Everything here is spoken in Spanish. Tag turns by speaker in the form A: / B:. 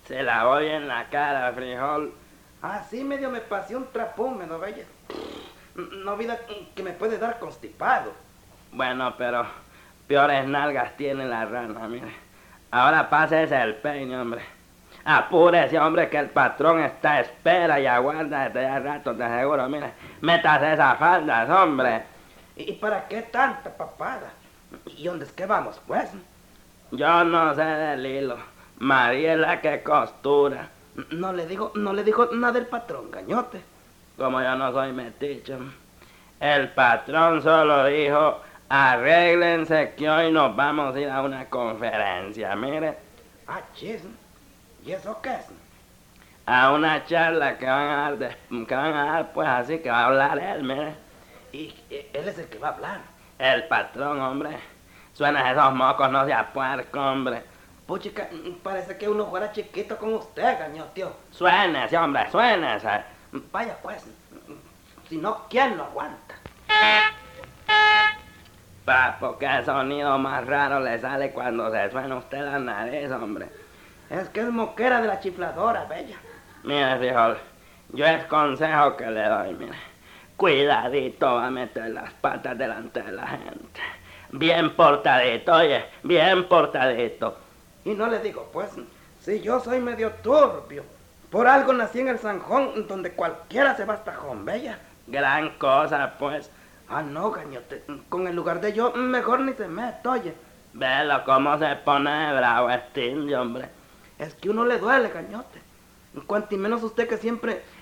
A: Se la voy en la cara, frijol.
B: Así medio me pasé un trapón, ¿no vaya? No vida que me puede dar constipado.
A: Bueno, pero peores nalgas tiene la rana, mire. Ahora pásese el peine, hombre. Apúrese, hombre, que el patrón está a espera y aguarda desde ya rato, te aseguro, mire. Métase esas faldas, hombre.
B: ¿Y para qué tanta papada? ¿Y dónde es que vamos, pues?
A: Yo no sé del hilo. María es la que costura.
B: No le digo nada del patrón, gañote.
A: Como yo no soy metiche. El patrón solo dijo, arréglense que hoy nos vamos a ir a una conferencia, mire.
B: Ah, chis. ¿Y eso qué es?
A: A una charla que van a dar, pues así que va a hablar él, mire.
B: Y él es el que va a hablar.
A: El patrón, hombre. Suena esos mocos, no sea puerco, hombre.
B: Puchica, parece que uno fuera chiquito con usted, gañoteo.
A: Suénese, hombre, suénese.
B: Vaya pues, si no, ¿quién lo aguanta?
A: Papo, qué sonido más raro le sale cuando se suena usted la nariz, hombre.
B: Es que es moquera de la chifladora, bella.
A: Mire, frijol, yo el consejo que le doy, mire. Cuidadito va a meter las patas delante de la gente. Bien portadito, oye, bien portadito.
B: Y no le digo, pues, si yo soy medio turbio. Por algo nací en el Sanjón, donde cualquiera se va hasta Jón, bella.
A: Gran cosa, pues.
B: Ah, no, gañote, con el lugar de yo, mejor ni se mete, oye.
A: Velo cómo se pone bravo este indio, hombre.
B: Es que uno le duele, gañote. Cuanto menos usted que siempre